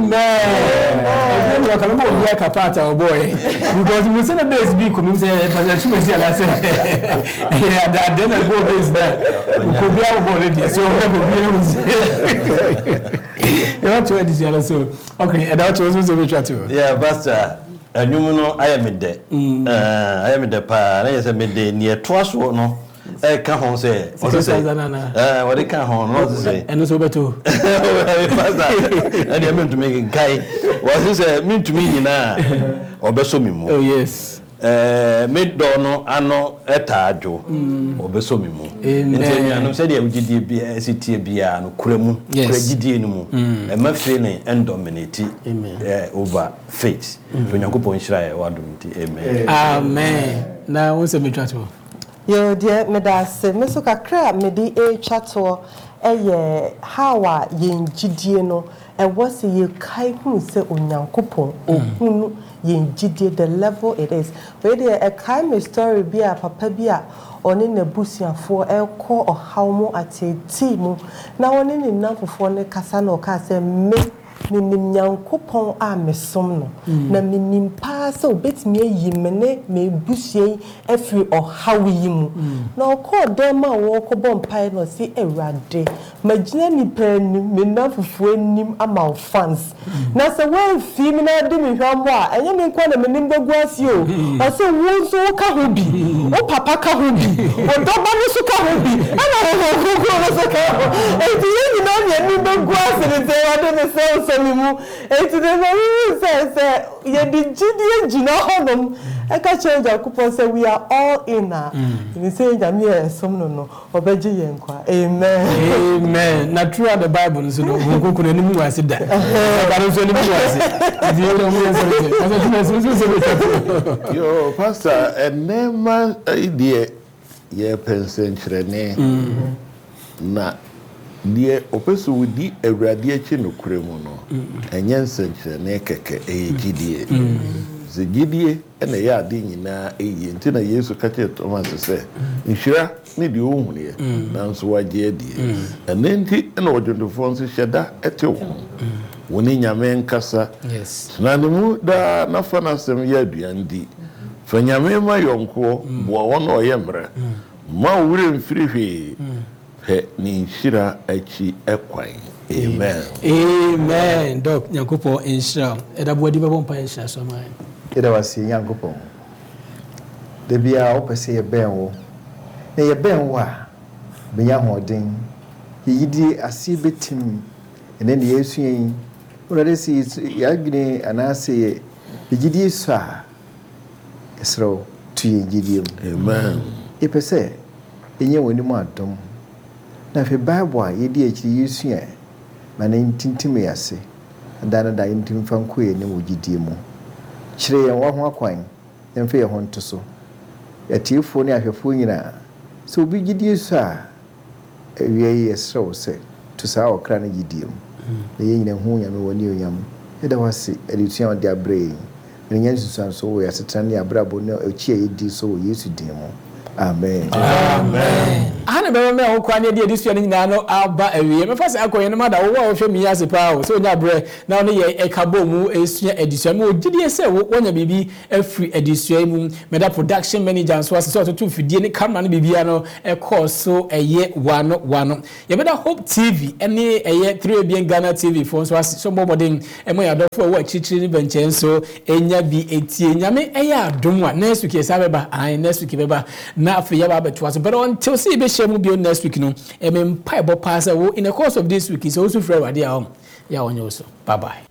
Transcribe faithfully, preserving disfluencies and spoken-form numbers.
Amen. You can go here kapata boy. Because we say the best be come say but you say la say. Yeah, that then I go base there. We could be out already. So we be you want to this year so. Okay, and that was also we try to. Yeah, pastor. And you know I am there. Uh I am there pa. Na say me dey near twaso no. Eh ka hon say. What say? Eh, what ka hon no say. And so beto. Pastor. And you meant to make guy. What say mean to me nyina. Obeso mi mu. Oh yes. Eh me do no ano etaajo. Obeso mi mu. Nti anu say dey ugidie bia sitie bia no kuremu. Kuragidie no mu. E ma feeling and dominate eh over faith. So Nyankopon hira e wadom ti. Amen. Amen. Na won say me twato. Yo dear me da se me so kakra me di e twato eye hawa yengidie no e was ye kai hu se Onyankopon ohunu yengidie the level it is. We dey a kai me story bi a papa bi a oni na busiafo e ko ohaw mu ateti mu na oni ni namfofo ne kasa na o ka se me minim Nyankopon a mesom no na minim pa se obetimi ayimene me busie afri ohawe yimu na okọ dem a wo ko bompai no si Ewurade magina ni pani me nafufu anim ama fans na se we fi mi na de mi hwamo a enye me kwa na minim beguasi o o se wo so ka ho bi o papa ka ho bi o doba no so ka ho bi ana ho ho ho so ka ho e ti ni na ni beguasi ni se wa de me se Samimu, and today we say, "You did G D honom." I can change our coupon say we are all in now. You say Jamia some no obeji yenkwa. Amen. Amen. Na true the Bible so no go ko ni mu ase da. Ba so ni mu ase. Di yo mu ase. Yo pastor enema idea ye pense nkrene. Na die opeso wudi Ewurade achi no kuremu no enye nsankyere na keke eyigidie ze gidie ena ya ade nyina eyi nti na Yesu ka che Thomas se nhira ne die ohunye nanso waje adie enenti ena odwondofo nso hyeda ete wo woni nyame nkasa yes na nemu da na fa na sem ya aduandi fa nyame ma yonko bo wono oyemre ma wure mfirihwe he ni shira achi ekwai. Amen. Amen. Doc Nyankopon inshira edabodi bebo mpa inshira so man eda wasi Nyankopon de bia opese ye ben wo na ye ben wo a benya hoden yidi asi betim ene ne Yesu yin wona si yagine anase yidi so a esro tu yidi. Amen. Epese enye woni mu adom na fe Bible a yedi akiri Yesu a na ntintime yase dana da ntim fanko ye ne wogidie mu kire ye wo ho akwan emfe ye ho ntoso atiefo ne ahwefo nyina so obi gidie so a ewie ye srew se to sa okra na gidie mu na ye nyina hu nyame woni oyam eda wase editua ode abre ne nya susan so wo yasetra ne abrabo ne echi yedi so wo Yesu din mu. Amen. Amen. Ana bebe me ho kwa ne de edisua ni nyina no aba awie. Me fase akoye no mada wo wo hwe mi ase pa o. So nya bre na no ye ekabo mu esua edisua me ogidie se wo wonya bibi afri edisua mu meda production manager so ase so to fidie ne camera ne bibia no e course so eye wano wano. Ye meda Hope T V ene eye three bien Ghana T V for so ase so modern e mo ya dofo wo achichiri ni benchen so enya bi etie nyame eye adom a next week esa beba ai next week beba na afi ya ba beto but until see be share mu bi next week no e me mpa ebo pass in the course of this week is also free wade a ya onye also bye bye.